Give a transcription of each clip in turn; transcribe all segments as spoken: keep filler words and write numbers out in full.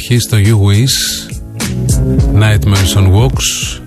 εποχή στο You Wish, Nightmares on Walks.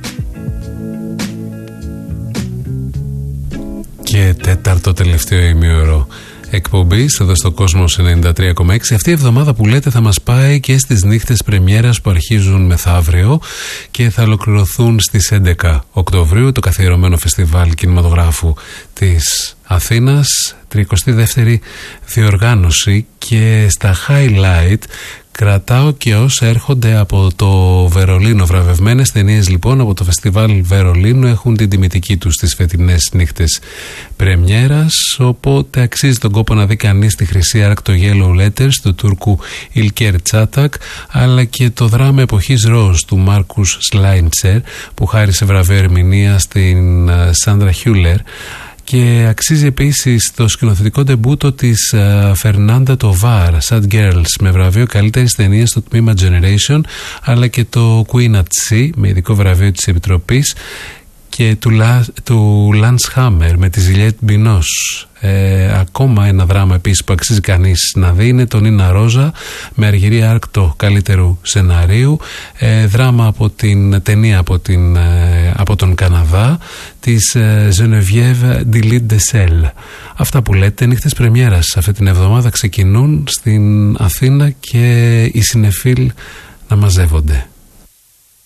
Και τέταρτο τελευταίο ημίωρο εκπομπής εδώ στο Κόσμος ενενήντα τρία κόμμα έξι. Αυτή η εβδομάδα που λέτε θα μας πάει και στις νύχτες πρεμιέρας που αρχίζουν μεθαύριο και θα ολοκληρωθούν στις έντεκα Οκτωβρίου, το καθιερωμένο φεστιβάλ κινηματογράφου της Αθήνας, τρидцать δεύτερη διοργάνωση, και στα highlight κρατάω και όσα έρχονται από το Βερολίνο. Βραβευμένες ταινίες λοιπόν από το φεστιβάλ Βερολίνου έχουν την τιμητική τους στις φετινές νύχτες πρεμιέρας, οπότε αξίζει τον κόπο να δει κανείς τη χρυσή άρκ, το Yellow Letters του Τούρκου Ilker Çatak, αλλά και το δράμα εποχής Ροζ του Μάρκους Σλάιντσερ που χάρισε βραβείο ερμηνεία στην Σάντρα Χιούλερ. Και αξίζει επίσης το σκηνοθετικό ντεμπούτο της Φερνάντα Τοβάρ, Sad Girls, με βραβείο καλύτερης ταινίας στο τμήμα Generation, αλλά και το Queen at Sea με ειδικό βραβείο της Επιτροπής, και του, Λα, του Lance Hammer με τη Ζιλιέτ Μπινός. Ε, ακόμα ένα δράμα επίσης που αξίζει κανείς να δει είναι το Νίνα Ρόζα με αργυρή άρκ το καλύτερου σεναρίου, ε, δράμα από την ταινία από, την, ε, από τον Καναδά της ε, Geneviève Delisle. Αυτά που λέτε, νύχτες πρεμιέρας αυτή την εβδομάδα ξεκινούν στην Αθήνα και οι συνεφίλ να μαζεύονται.